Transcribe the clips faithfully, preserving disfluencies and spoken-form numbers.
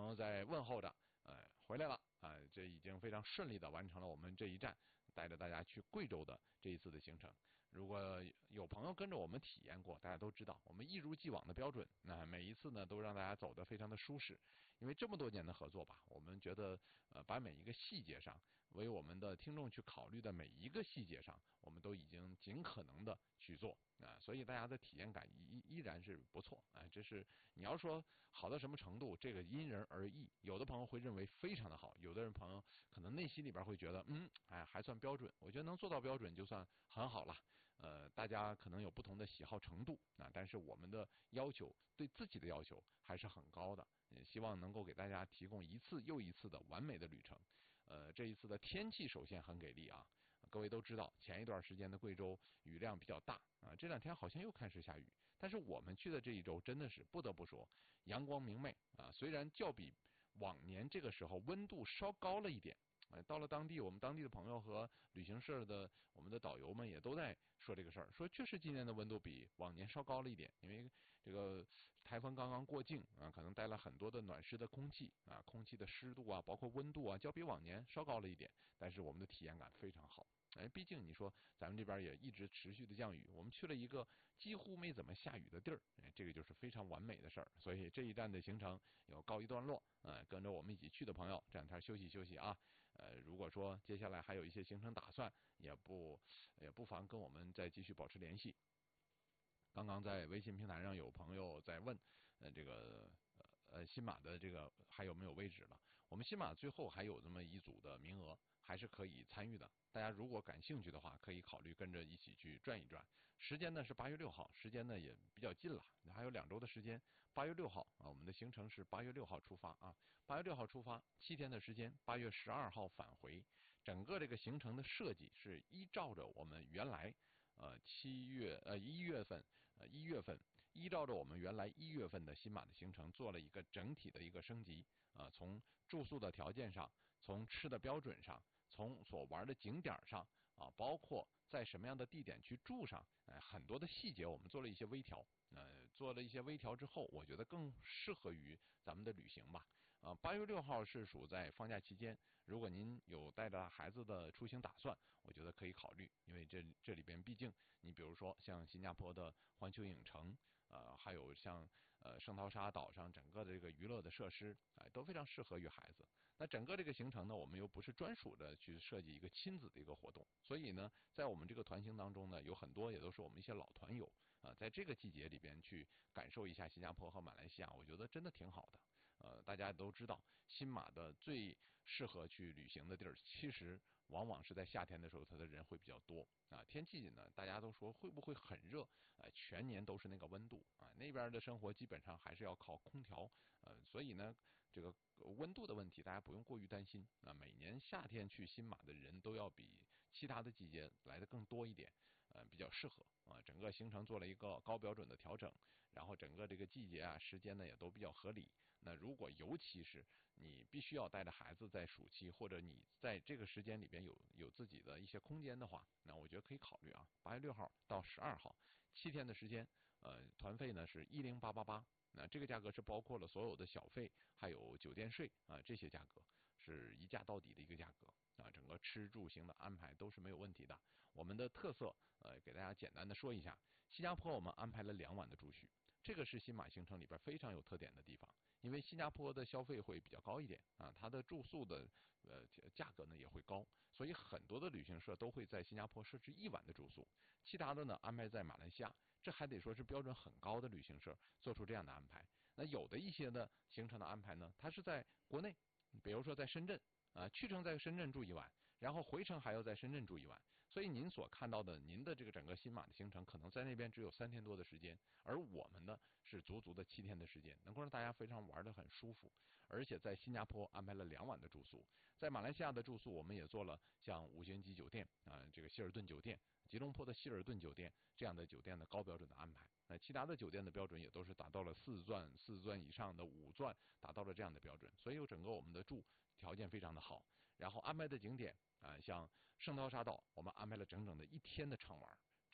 朋友在问候着，呃，回来了啊、呃，这已经非常顺利的完成了我们这一站，带着大家去贵州的这一次的行程。如果有朋友跟着我们体验过，大家都知道，我们一如既往的标准，那每一次呢都让大家走得非常的舒适。因为这么多年的合作吧，我们觉得呃，把每一个细节上，为我们的听众去考虑的每一个细节上，我们都已经尽可能的去做啊、呃，所以大家的体验感依依然是不错啊、呃。这是你要说好到什么程度，这个因人而异。有的朋友会认为非常的好，有的人朋友可能内心里边会觉得，嗯，哎，还算标准。我觉得能做到标准就算很好了。呃，大家可能有不同的喜好程度啊，但是我们的要求对自己的要求还是很高的。也希望能够给大家提供一次又一次的完美的旅程。呃，这一次的天气首先很给力啊，各位都知道，前一段时间的贵州雨量比较大啊，这两天好像又开始下雨。但是我们去的这一周真的是不得不说，阳光明媚啊，虽然较比往年这个时候温度稍高了一点。哎，到了当地，我们当地的朋友和旅行社的我们的导游们也都在说这个事儿，说确实今年的温度比往年稍高了一点，因为这个台风刚刚过境啊，可能带了很多的暖湿的空气啊，空气的湿度啊，包括温度啊，较比往年稍高了一点，但是我们的体验感非常好。哎，毕竟你说咱们这边也一直持续的降雨，我们去了一个几乎没怎么下雨的地儿，哎，这个就是非常完美的事儿。所以这一站的行程有告一段落，呃，跟着我们一起去的朋友这两天休息休息啊。呃，如果说接下来还有一些行程打算，也不也不妨跟我们再继续保持联系。刚刚在微信平台上有朋友在问，呃，这个呃呃新马的这个还有没有位置了？我们新马最后还有这么一组的名额，还是可以参与的。大家如果感兴趣的话，可以考虑跟着一起去转一转。时间呢是八月六号，时间呢也比较近了，还有两周的时间。八月六号啊，我们的行程是八月六号出发啊，八月六号出发，七天的时间，八月十二号返回。整个这个行程的设计是依照着我们原来。呃，七月呃一月份呃一月份依照着我们原来一月份的新马的行程做了一个整体的一个升级啊、呃，从住宿的条件上，从吃的标准上，从所玩的景点上啊，包括在什么样的地点去住上，呃，很多的细节我们做了一些微调。呃，做了一些微调之后，我觉得更适合于咱们的旅行吧。啊、呃，八月六号是属在放假期间，如果您有带着孩子的出行打算，我觉得可以考虑，因为这这里边毕竟，你比如说像新加坡的环球影城，呃，还有像呃圣淘沙岛上整个的这个娱乐的设施，啊、呃，都非常适合于孩子。那整个这个行程呢，我们又不是专属的去设计一个亲子的一个活动，所以呢，在我们这个团行当中呢，有很多也都是我们一些老团友啊、呃，在这个季节里边去感受一下新加坡和马来西亚，我觉得真的挺好的。呃，大家都知道，新马的最适合去旅行的地儿，其实往往是在夏天的时候，它的人会比较多啊。天气呢，大家都说会不会很热？呃，全年都是那个温度啊。那边的生活基本上还是要靠空调，呃，所以呢，这个温度的问题大家不用过于担心啊。每年夏天去新马的人都要比其他的季节来的更多一点，呃，比较适合啊。整个行程做了一个高标准的调整，然后整个这个季节啊、时间呢也都比较合理。那如果尤其是你必须要带着孩子在暑期，或者你在这个时间里边有有自己的一些空间的话，那我觉得可以考虑啊。八月六号到十二号，七天的时间，呃，团费呢是一零八八八。那这个价格是包括了所有的小费，还有酒店税啊，这些价格是一价到底的一个价格啊，整个吃住行的安排都是没有问题的。我们的特色，呃，给大家简单的说一下，新加坡我们安排了两晚的住宿，这个是新马行程里边非常有特点的地方。因为新加坡的消费会比较高一点啊，它的住宿的呃价格呢也会高，所以很多的旅行社都会在新加坡设置一晚的住宿，其他的呢安排在马来西亚。这还得说是标准很高的旅行社做出这样的安排。那有的一些的行程的安排呢，它是在国内，比如说在深圳。啊，去程在深圳住一晚，然后回程还要在深圳住一晚，所以您所看到的您的这个整个新马的行程，可能在那边只有三天多的时间，而我们呢是足足的七天的时间，能够让大家非常玩得很舒服。而且在新加坡安排了两晚的住宿，在马来西亚的住宿我们也做了像五星级酒店啊，这个希尔顿酒店、吉隆坡的希尔顿酒店这样的酒店的高标准的安排。那其他的酒店的标准也都是达到了四钻、四钻以上的五钻，达到了这样的标准，所以整个我们的住条件非常的好。然后安排的景点啊，像圣淘沙岛，我们安排了整整的一天的畅玩。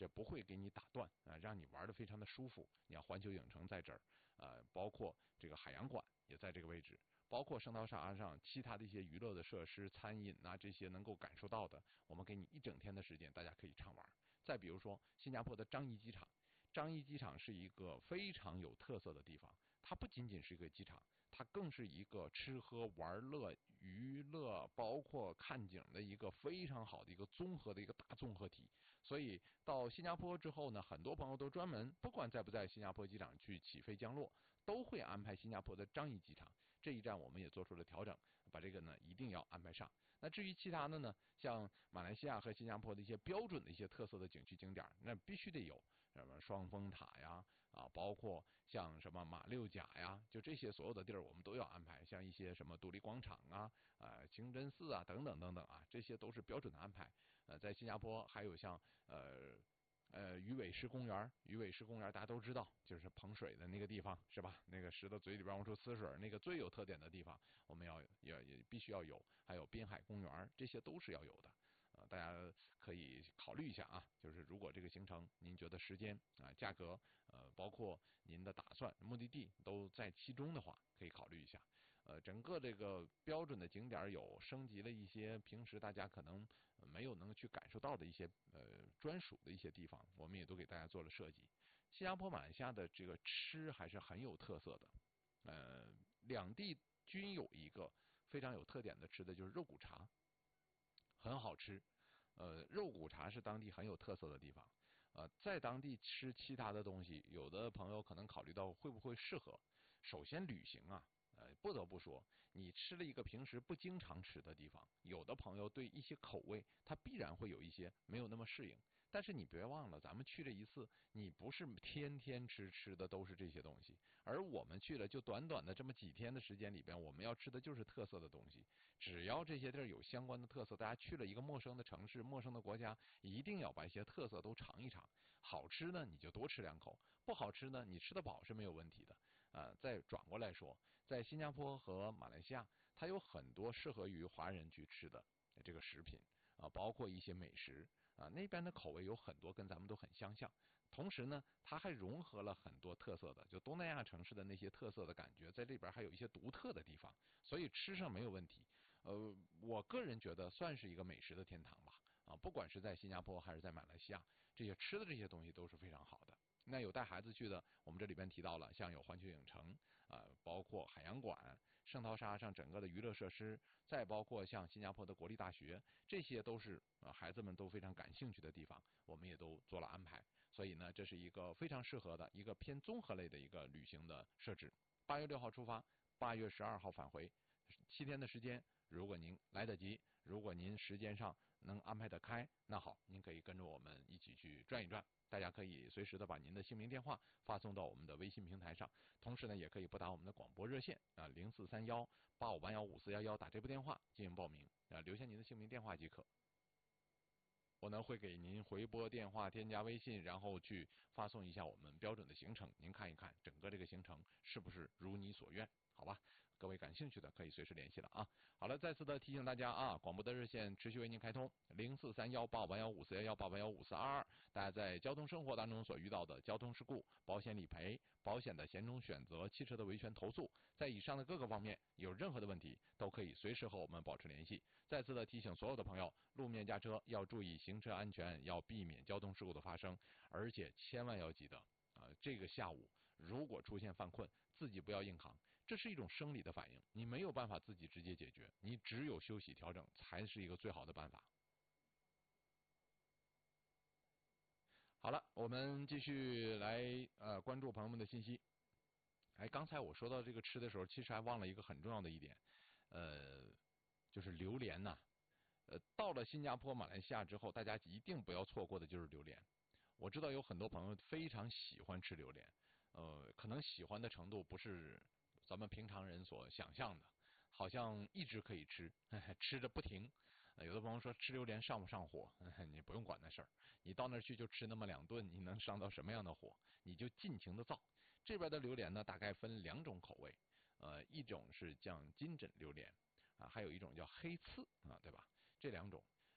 这不会给你打断啊，让你玩得非常的舒服。你看环球影城在这儿，呃，包括这个海洋馆也在这个位置。包括圣淘沙上其他的一些娱乐的设施、餐饮啊，这些能够感受到的，我们给你一整天的时间，大家可以畅玩。再比如说新加坡的樟宜机场，樟宜机场是一个非常有特色的地方，它不仅仅是一个机场，它更是一个吃喝玩乐、娱乐，包括看景的一个非常好的一个综合的一个大综合体。所以到新加坡之后呢，很多朋友都专门不管在不在新加坡机场去起飞降落，都会安排新加坡的樟宜机场。这一站我们也做出了调整，把这个呢一定要安排上。那至于其他的呢，像马来西亚和新加坡的一些标准的一些特色的景区景点，那必须得有什么双峰塔呀，啊，包括像什么马六甲呀，就这些所有的地儿我们都要安排。像一些什么独立广场啊，啊清真寺啊等等等等啊，这些都是标准的安排。呃，在新加坡还有像呃。呃，鱼尾狮公园，鱼尾狮公园大家都知道，就是捧水的那个地方，是吧？那个狮子嘴里边往出呲水，那个最有特点的地方，我们要也也必须要有。还有滨海公园，这些都是要有的。呃，大家可以考虑一下啊，就是如果这个行程您觉得时间啊、价格，呃，包括您的打算、目的地都在其中的话，可以考虑一下。呃，整个这个标准的景点有升级了一些平时大家可能没有能去感受到的一些呃专属的一些地方，我们也都给大家做了设计。新加坡、马来西亚的这个吃还是很有特色的，呃，两地均有一个非常有特点的吃的就是肉骨茶。很好吃，呃，肉骨茶是当地很有特色的地方，呃，在当地吃其他的东西，有的朋友可能考虑到会不会适合。首先，旅行啊，呃，不得不说，你吃了一个平时不经常吃的地方，有的朋友对一些口味，他必然会有一些没有那么适应。但是你别忘了，咱们去了一次，你不是天天吃吃的都是这些东西，而我们去了就短短的这么几天的时间里边，我们要吃的就是特色的东西。只要这些地儿有相关的特色，大家去了一个陌生的城市、陌生的国家，一定要把一些特色都尝一尝。好吃呢，你就多吃两口；不好吃呢，你吃得饱是没有问题的。呃，再转过来说，在新加坡和马来西亚，它有很多适合于华人去吃的这个食品啊、呃，包括一些美食。啊，那边的口味有很多跟咱们都很相像，同时呢，它还融合了很多特色的，就东南亚城市的那些特色的感觉，在这边还有一些独特的地方，所以吃上没有问题。呃，我个人觉得算是一个美食的天堂吧。啊，不管是在新加坡还是在马来西亚，这些吃的这些东西都是非常好的。那有带孩子去的，我们这里边提到了，像有环球影城，啊、呃，包括海洋馆、圣淘沙上整个的娱乐设施，再包括像新加坡的国立大学，这些都是啊、呃、孩子们都非常感兴趣的地方，我们也都做了安排。所以呢，这是一个非常适合的一个偏综合类的一个旅行的设置。八月六号出发，八月十二号返回，七天的时间。如果您来得及，如果您时间上能安排得开，那好，您可以跟着我们一起去转一转。大家可以随时的把您的姓名电话发送到我们的微信平台上，同时呢，也可以拨打我们的广播热线啊零四三幺八五八幺五四幺幺，打这部电话进行报名啊，留下您的姓名电话即可。我呢会给您回拨电话，添加微信，然后去发送一下我们标准的行程，您看一看整个这个行程是不是如你所愿。好吧，各位感兴趣的可以随时联系了啊。好了，再次的提醒大家啊，广播的热线持续为您开通，零四三幺八五八幺五四幺幺八八幺五四二二。大家在交通生活当中所遇到的交通事故、保险理赔、保险的险种选择、汽车的维权投诉，在以上的各个方面有任何的问题，都可以随时和我们保持联系。再次的提醒所有的朋友，路面驾车要注意行车安全，要避免交通事故的发生，而且千万要记得。啊、呃，这个下午如果出现犯困，自己不要硬扛，这是一种生理的反应，你没有办法自己直接解决，你只有休息调整才是一个最好的办法。好了，我们继续来呃关注朋友们的信息。哎，刚才我说到这个吃的时候，其实还忘了一个很重要的一点，呃，就是榴莲呐、呃，到了新加坡、马来西亚之后，大家一定不要错过的就是榴莲。我知道有很多朋友非常喜欢吃榴莲，呃，可能喜欢的程度不是咱们平常人所想象的，好像一直可以吃，吃着不停。呃有的朋友说吃榴莲上不上火？你不用管那事儿，你到那儿去就吃那么两顿，你能上到什么样的火？你就尽情的造。这边的榴莲呢，大概分两种口味，呃，一种是叫金枕榴莲啊，还有一种叫黑刺啊，对吧？这两种。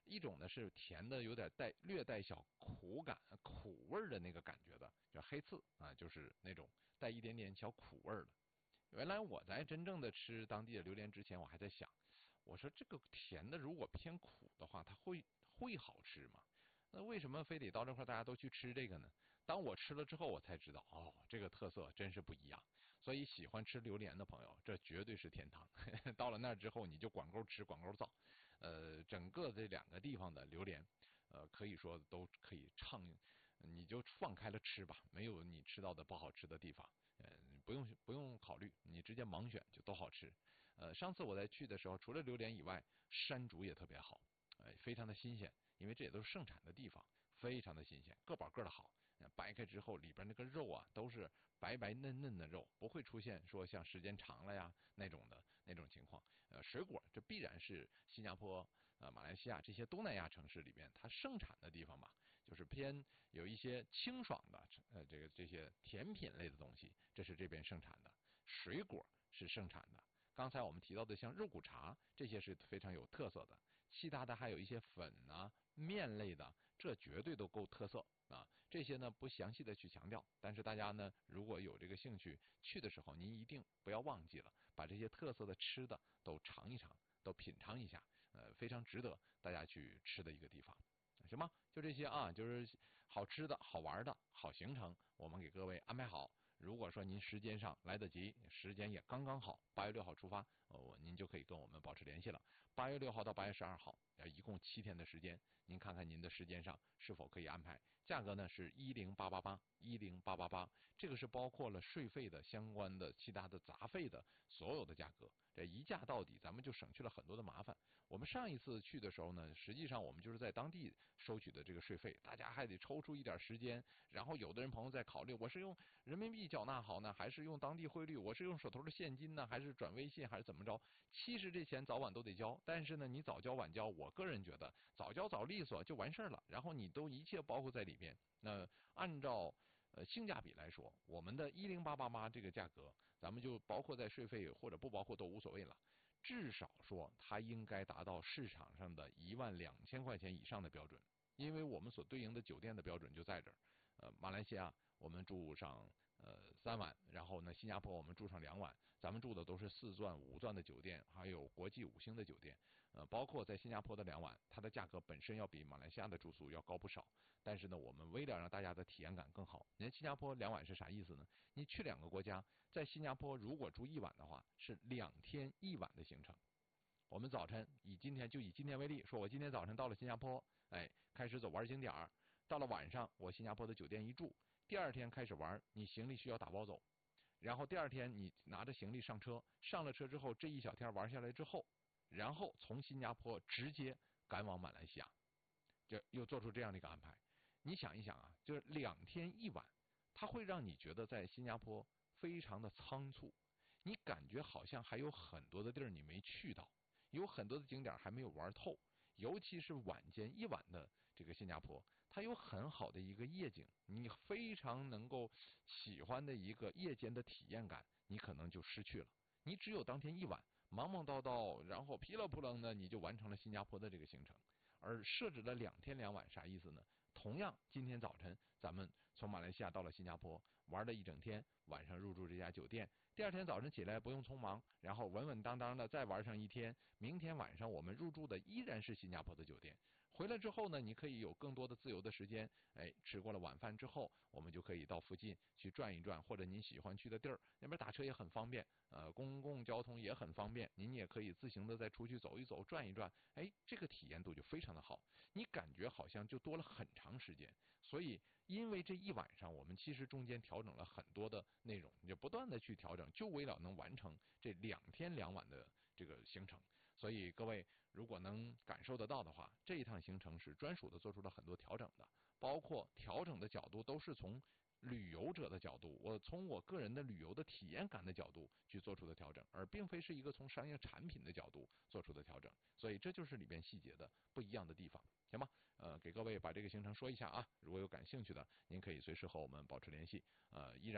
一种呢是甜的，有点带略带小苦感、苦味儿的那个感觉的，叫黑刺啊，就是那种带一点点小苦味儿的。原来我在真正的吃当地的榴莲之前，我还在想，我说这个甜的如果偏苦的话，它会会好吃吗？那为什么非得到这块大家都去吃这个呢？当我吃了之后，我才知道，哦，这个特色真是不一样。所以喜欢吃榴莲的朋友，这绝对是天堂。到了那儿之后，你就管够吃，管够造。呃，整个这两个地方的榴莲，呃，可以说都可以畅，你就放开了吃吧，没有你吃到的不好吃的地方。呃，不用不用考虑，你直接盲选就都好吃。呃，上次我在去的时候，除了榴莲以外，山竹也特别好，呃，非常的新鲜，因为这也都是盛产的地方，非常的新鲜，个保个的好。掰开之后，里边那个肉啊，都是白白嫩嫩的肉，不会出现说像时间长了呀那种的那种情况。呃，水果这必然是新加坡、呃马来西亚这些东南亚城市里面它盛产的地方吧，就是偏有一些清爽的呃这个这些甜品类的东西，这是这边盛产的。水果是盛产的。刚才我们提到的像肉骨茶，这些是非常有特色的。其他的还有一些粉啊、面类的，这绝对都够特色啊。这些呢不详细的去强调，但是大家呢如果有这个兴趣去的时候，您一定不要忘记了把这些特色的吃的都尝一尝，都品尝一下，呃，非常值得大家去吃的一个地方。行吗？就这些啊，就是好吃的好玩的好行程，我们给各位安排好。如果说您时间上来得及，时间也刚刚好，八月六号出发，哦，您就可以跟我们保持联系了。八月六号到八月十二号，呃，一共七天的时间，您看看您的时间上是否可以安排。价格呢是一零八八八，一零八八八，这个是包括了税费的相关的其他的杂费的所有的价格，这一价到底，咱们就省去了很多的麻烦。我们上一次去的时候呢，实际上我们就是在当地收取的这个税费，大家还得抽出一点时间，然后有的人朋友在考虑，我是用人民币缴纳好呢，还是用当地汇率？我是用手头的现金呢，还是转微信，还是怎么着？其实这钱早晚都得交，但是呢，你早交晚交，我个人觉得早交早利索就完事儿了，然后你都一切包括在里边。那按照呃性价比来说，我们的一零八八八这个价格，咱们就包括在税费或者不包括都无所谓了。至少说它应该达到市场上的一万两千块钱以上的标准，因为我们所对应的酒店的标准就在这儿。呃，马来西亚我们住上呃三晚，然后呢，新加坡我们住上两晚，咱们住的都是四钻、五钻的酒店，还有国际五星的酒店。呃，包括在新加坡的两晚，它的价格本身要比马来西亚的住宿要高不少。但是呢，我们为了让大家的体验感更好，您新加坡两晚是啥意思呢？你去两个国家，在新加坡如果住一晚的话，是两天一晚的行程。我们早晨以今天就以今天为例，说我今天早晨到了新加坡，哎，开始走玩景点儿，到了晚上我新加坡的酒店一住，第二天开始玩，你行李需要打包走，然后第二天你拿着行李上车，上了车之后这一小天玩下来之后，然后从新加坡直接赶往马来西亚，就又做出这样的一个安排。你想一想啊，就是两天一晚，它会让你觉得在新加坡非常的仓促，你感觉好像还有很多的地儿你没去到，有很多的景点还没有玩透。尤其是晚间一晚的这个新加坡，它有很好的一个夜景，你非常能够喜欢的一个夜间的体验感，你可能就失去了。你只有当天一晚忙忙叨叨，然后噼里扑棱的你就完成了新加坡的这个行程。而设置了两天两晚，啥意思呢？同样，今天早晨咱们从马来西亚到了新加坡，玩了一整天，晚上入住这家酒店。第二天早晨起来不用匆忙，然后稳稳当当的再玩上一天。明天晚上我们入住的依然是新加坡的酒店。回来之后呢，你可以有更多的自由的时间。哎，吃过了晚饭之后，我们就可以到附近去转一转，或者您喜欢去的地儿，那边打车也很方便，呃，公共交通也很方便，您也可以自行的再出去走一走、转一转。哎，这个体验度就非常的好，你感觉好像就多了很长时间。所以，因为这一晚上，我们其实中间调整了很多的内容，你就不断的去调整，就为了能完成这两天两晚的这个行程。所以各位如果能感受得到的话，这一趟行程是专属的做出了很多调整的，包括调整的角度都是从旅游者的角度，我从我个人的旅游的体验感的角度去做出的调整，而并非是一个从商业产品的角度做出的调整。所以这就是里边细节的不一样的地方，行吗？呃，给各位把这个行程说一下啊，如果有感兴趣的，您可以随时和我们保持联系。呃，依然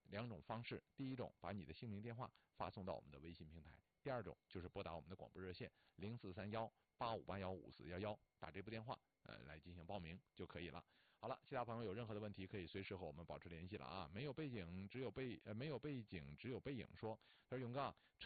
两种方式，第一种把你的姓名电话发送到我们的微信平台，第二种就是拨打我们的广播热线零四三幺八五八幺五四幺幺，打这部电话呃来进行报名就可以了。好了，其他朋友有任何的问题可以随时和我们保持联系了啊。没有背景只有背呃没有背景只有背影说，他说勇哥。